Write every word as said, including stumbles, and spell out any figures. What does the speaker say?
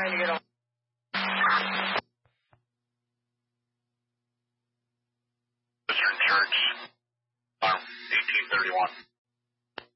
trying to get on. Church, um, eighteen thirty-one.